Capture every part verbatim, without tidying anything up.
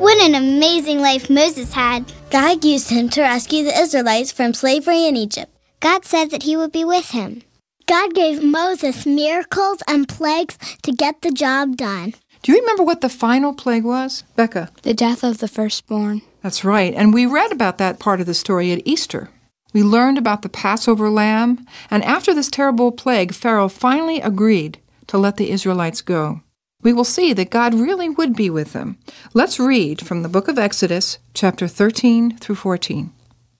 What an amazing life Moses had. God used him to rescue the Israelites from slavery in Egypt. God said that he would be with him. God gave Moses miracles and plagues to get the job done. Do you remember what the final plague was, Becca? The death of the firstborn. That's right, and we read about that part of the story at Easter. We learned about the Passover lamb, and after this terrible plague, Pharaoh finally agreed to let the Israelites go. We will see that God really would be with them. Let's read from the book of Exodus, chapter thirteen through fourteen.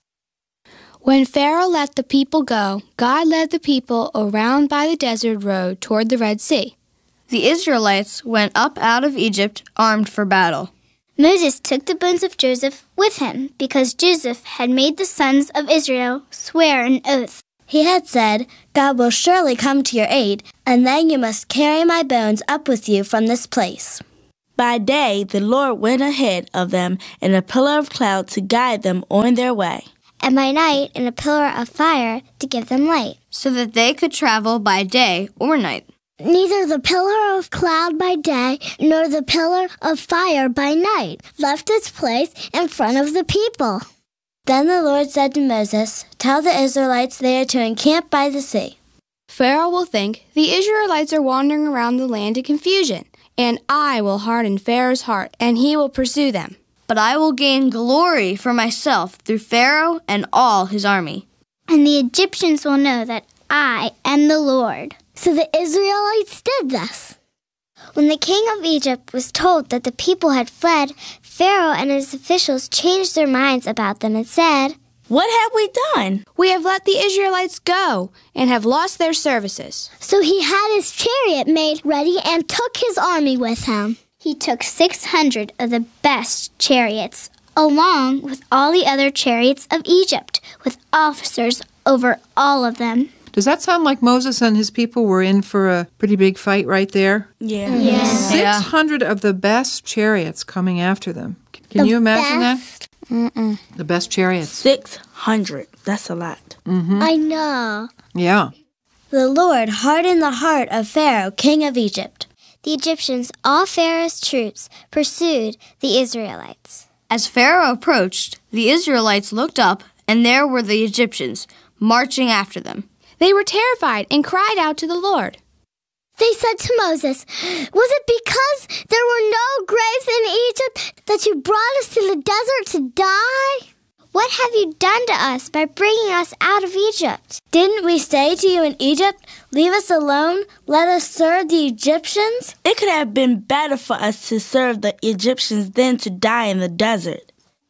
When Pharaoh let the people go, God led the people around by the desert road toward the Red Sea. The Israelites went up out of Egypt armed for battle. Moses took the bones of Joseph with him because Joseph had made the sons of Israel swear an oath. He had said, God will surely come to your aid, and then you must carry my bones up with you from this place. By day the Lord went ahead of them in a pillar of cloud to guide them on their way, and by night in a pillar of fire to give them light, so that they could travel by day or night. Neither the pillar of cloud by day nor the pillar of fire by night left its place in front of the people. Then the Lord said to Moses, Tell the Israelites they are to encamp by the sea. Pharaoh will think the Israelites are wandering around the land in confusion, and I will harden Pharaoh's heart, and he will pursue them. But I will gain glory for myself through Pharaoh and all his army. And the Egyptians will know that I am the Lord. So the Israelites did this. When the king of Egypt was told that the people had fled, Pharaoh and his officials changed their minds about them and said, What have we done? We have let the Israelites go and have lost their services. So he had his chariot made ready and took his army with him. He took six hundred of the best chariots, along with all the other chariots of Egypt, with officers over all of them. Does that sound like Moses and his people were in for a pretty big fight right there? Yeah. Yes. six hundred of the best chariots coming after them. Can The you imagine best? that? Mm-mm. The best chariots. Six hundred. That's a lot. Mm-hmm. I know. Yeah. The Lord hardened the heart of Pharaoh, king of Egypt. The Egyptians, all Pharaoh's troops, pursued the Israelites. As Pharaoh approached, the Israelites looked up, and there were the Egyptians, marching after them. They were terrified and cried out to the Lord. They said to Moses, Was it because there were no graves in Egypt that you brought us to the desert to die? What have you done to us by bringing us out of Egypt? Didn't we say to you in Egypt, Leave us alone, let us serve the Egyptians? It could have been better for us to serve the Egyptians than to die in the desert.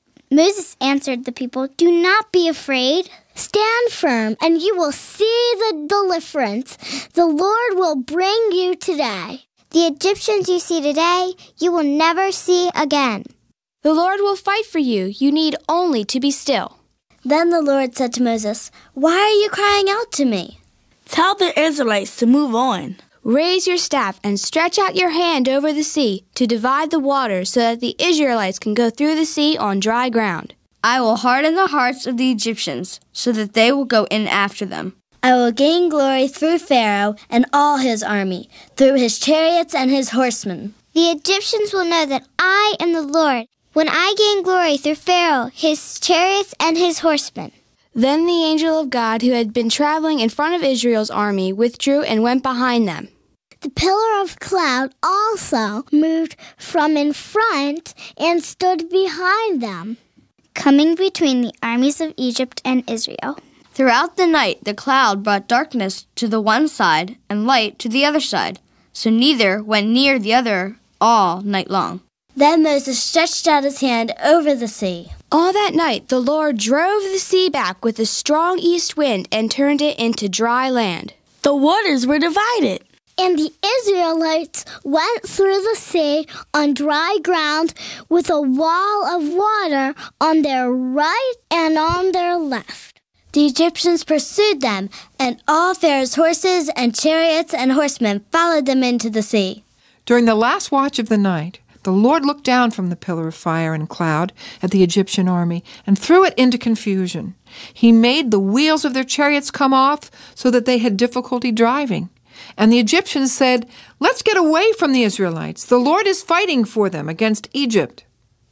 Moses answered the people, Do not be afraid. Stand firm, and you will see the deliverance the Lord will bring you today. The Egyptians you see today, you will never see again. The Lord will fight for you. You need only to be still. Then the Lord said to Moses, Why are you crying out to me? Tell the Israelites to move on. Raise your staff and stretch out your hand over the sea to divide the waters so that the Israelites can go through the sea on dry ground. I will harden the hearts of the Egyptians so that they will go in after them. I will gain glory through Pharaoh and all his army, through his chariots and his horsemen. The Egyptians will know that I am the Lord when I gain glory through Pharaoh, his chariots, and his horsemen. Then the angel of God who had been traveling in front of Israel's army withdrew and went behind them. The pillar of cloud also moved from in front and stood behind them, coming between the armies of Egypt and Israel. Throughout the night the cloud brought darkness to the one side and light to the other side, so neither went near the other all night long. Then Moses stretched out his hand over the sea. All that night the Lord drove the sea back with a strong east wind and turned it into dry land. The waters were divided. And the Israelites went through the sea on dry ground with a wall of water on their right and on their left. The Egyptians pursued them, and all Pharaoh's horses and chariots and horsemen followed them into the sea. During the last watch of the night, the Lord looked down from the pillar of fire and cloud at the Egyptian army and threw it into confusion. He made the wheels of their chariots come off so that they had difficulty driving. And the Egyptians said, Let's get away from the Israelites. The Lord is fighting for them against Egypt.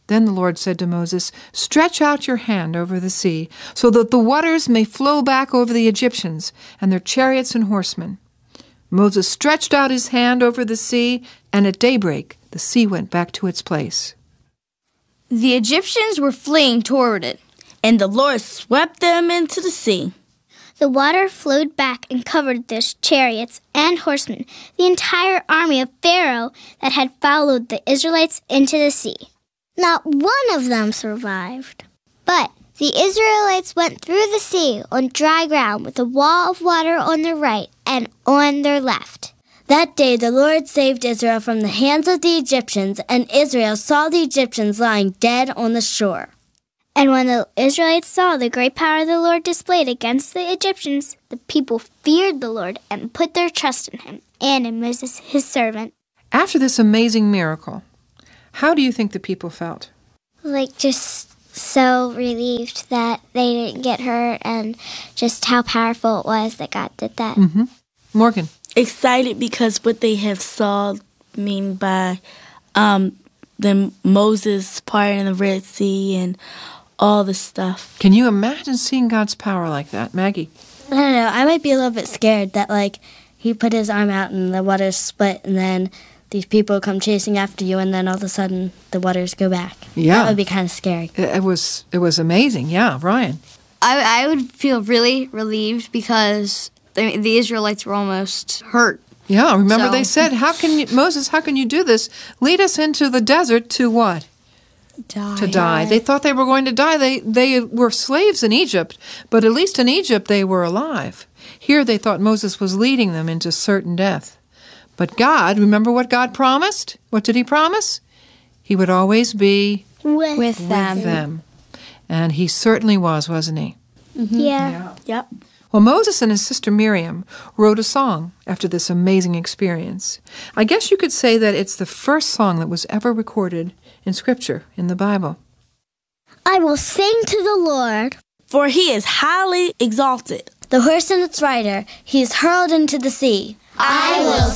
Then the Lord said to Moses, "Stretch out your hand over the sea, so that the waters may flow back over the Egyptians and their chariots and horsemen." Moses stretched out his hand over the sea, and at daybreak the sea went back to its place. The Egyptians were fleeing toward it. And the Lord swept them into the sea. The water flowed back and covered their chariots and horsemen, the entire army of Pharaoh that had followed the Israelites into the sea. Not one of them survived. But the Israelites went through the sea on dry ground with a wall of water on their right and on their left. That day the Lord saved Israel from the hands of the Egyptians, and Israel saw the Egyptians lying dead on the shore. And when the Israelites saw the great power the Lord displayed against the Egyptians, the people feared the Lord and put their trust in him and in Moses his servant. After this amazing miracle, how do you think the people felt? Like, just so relieved that they didn't get hurt, and just how powerful it was that God did that. Mm-hmm. Morgan? Excited because what they have saw, mean by um, the Moses parting the Red Sea and all the stuff. Can you imagine seeing God's power like that, Maggie? I don't know. I might be a little bit scared that, like, he put his arm out and the waters split, and then these people come chasing after you, and then all of a sudden the waters go back. Yeah. That would be kind of scary. It, it was it was amazing. Yeah, Ryan? I, I would feel really relieved because the, the Israelites were almost hurt. Yeah, remember So- they said, "How can you, Moses, how can you do this? Lead us into the desert to what? Die. To die." They thought they were going to die. They they were slaves in Egypt, but at least in Egypt they were alive. Here they thought Moses was leading them into certain death. But God, remember what God promised? What did he promise? He would always be With, With them. with them. And he certainly was, wasn't he? Yeah. Yep. Well, Moses and his sister Miriam wrote a song after this amazing experience. I guess you could say that it's the first song that was ever recorded in Scripture, in the Bible. I will sing to the Lord. For he is highly exalted. The horse and its rider, he is hurled into the sea. I will